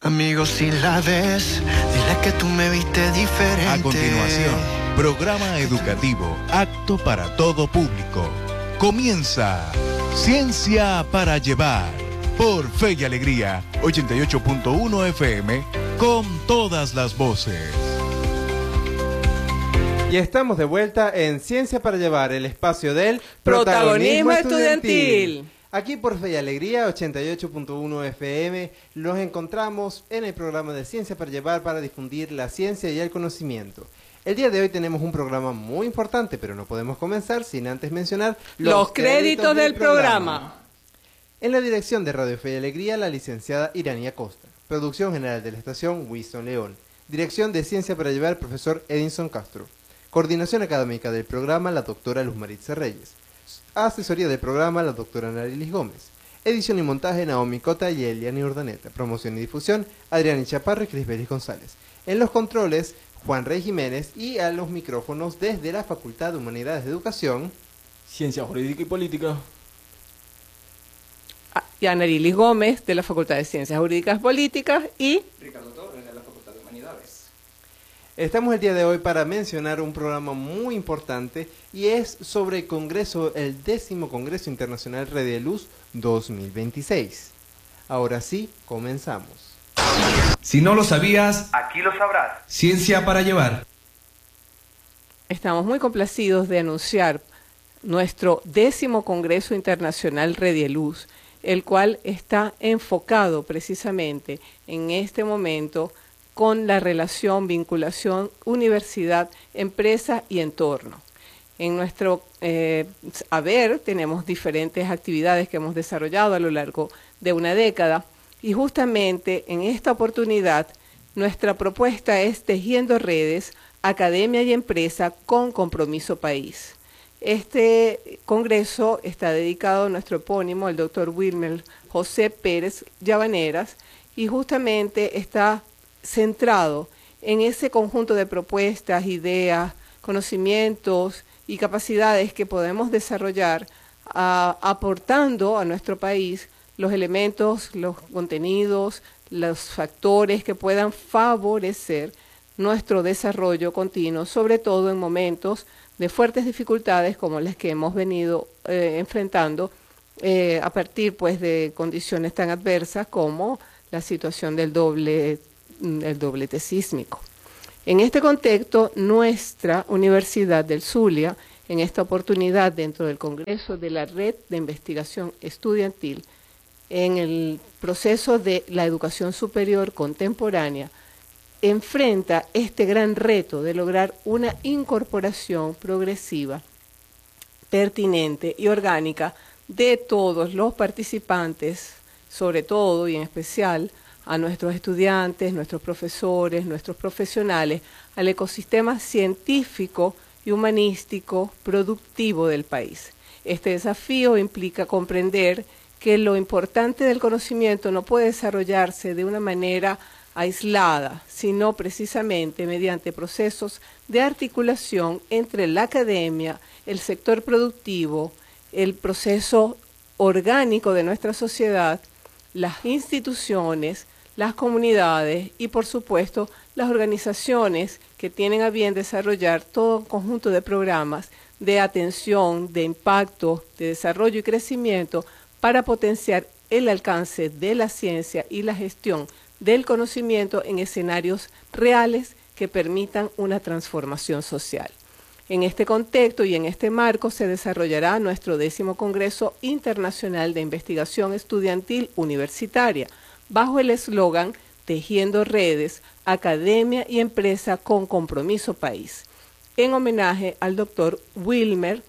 Amigos, si la ves, dile que tú me viste diferente. A continuación, programa educativo apto para todo público. Comienza Ciencia para Llevar por Fe y Alegría 88.1 FM con todas las voces. Y estamos de vuelta en Ciencia para Llevar, el espacio del protagonismo estudiantil. Aquí por Fe y Alegría 88.1 FM nos encontramos en el programa de Ciencia para Llevar para difundir la ciencia y el conocimiento. El día de hoy tenemos un programa muy importante, pero no podemos comenzar sin antes mencionar los créditos del programa. En la dirección de Radio Fe y Alegría, la licenciada Irania Costa. Producción general de la estación, Winston León. Dirección de Ciencia para Llevar, profesor Edinson Castro. Coordinación académica del programa, la doctora Luz Maritza Reyes. Asesoría del programa, la doctora Narilis Gómez. Edición y montaje, Naomi Cota y Eliani Urdaneta. Promoción y difusión, Adrián Chaparro y Crisbelis González. En los controles, Juan Rey Jiménez, y a los micrófonos desde la Facultad de Humanidades de Educación, Ciencia Jurídica y Política, y Narilis Gómez de la Facultad de Ciencias Jurídicas y Políticas y Ricardo Torres de la Facultad de Humanidades. Estamos el día de hoy para mencionar un programa muy importante y es sobre el Congreso, el 10º Congreso Internacional Red de Luz 2026. Ahora sí, comenzamos. Si no lo sabías, aquí lo sabrás. Ciencia para Llevar. Estamos muy complacidos de anunciar nuestro 10º Congreso Internacional Red de Luz, el cual está enfocado precisamente en este momento con la relación, vinculación, universidad, empresa y entorno. En nuestro haber tenemos diferentes actividades que hemos desarrollado a lo largo de una década y justamente en esta oportunidad nuestra propuesta es Tejiendo Redes, Academia y Empresa con Compromiso País. Este congreso está dedicado a nuestro epónimo, el doctor Wilmer José Pérez Llavaneras, y justamente está centrado en ese conjunto de propuestas, ideas, conocimientos y capacidades que podemos desarrollar aportando a nuestro país los elementos, los contenidos, los factores que puedan favorecer nuestro desarrollo continuo, sobre todo en momentos de fuertes dificultades como las que hemos venido enfrentando a partir pues de condiciones tan adversas como la situación del doblete sísmico. En este contexto, nuestra Universidad del Zulia, en esta oportunidad dentro del Congreso de la Red de Investigación Estudiantil, en el proceso de la educación superior contemporánea, enfrenta este gran reto de lograr una incorporación progresiva, pertinente y orgánica de todos los participantes, sobre todo y en especial a nuestros estudiantes, nuestros profesores, nuestros profesionales, al ecosistema científico y humanístico productivo del país. Este desafío implica comprender que lo importante del conocimiento no puede desarrollarse de una manera aislada, sino precisamente mediante procesos de articulación entre la academia, el sector productivo, el proceso orgánico de nuestra sociedad, las instituciones, las comunidades y, por supuesto, las organizaciones que tienen a bien desarrollar todo un conjunto de programas de atención, de impacto, de desarrollo y crecimiento para potenciar el alcance de la ciencia y la gestión del conocimiento en escenarios reales que permitan una transformación social. En este contexto y en este marco se desarrollará nuestro 10º Congreso Internacional de Investigación Estudiantil Universitaria, bajo el eslogan Tejiendo Redes, Academia y Empresa con Compromiso País, en homenaje al doctor Wilmer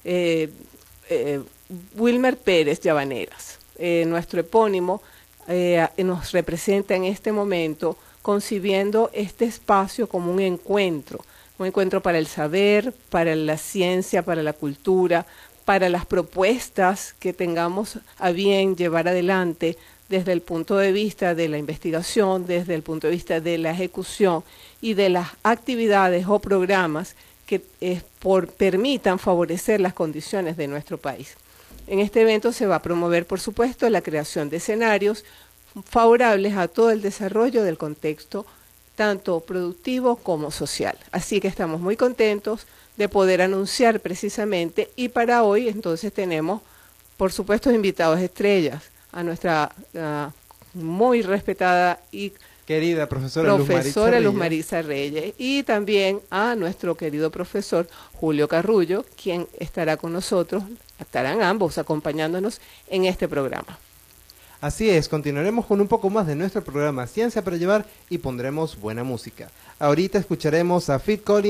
Pérez Llavaneras. Nuestro epónimo nos representa en este momento concibiendo este espacio como un encuentro para el saber, para la ciencia, para la cultura, para las propuestas que tengamos a bien llevar adelante desde el punto de vista de la investigación, desde el punto de vista de la ejecución y de las actividades o programas que permitan favorecer las condiciones de nuestro país. En este evento se va a promover, por supuesto, la creación de escenarios favorables a todo el desarrollo del contexto, tanto productivo como social. Así que estamos muy contentos de poder anunciar precisamente, y para hoy entonces tenemos, por supuesto, invitados estrellas, a nuestra muy respetada y querida profesora Luz Marisa Reyes, y también a nuestro querido profesor Julio Carrullo, quien estará con nosotros, estarán ambos acompañándonos en este programa. Así es, continuaremos con un poco más de nuestro programa Ciencia para Llevar y pondremos buena música. Ahorita escucharemos a Phil Collins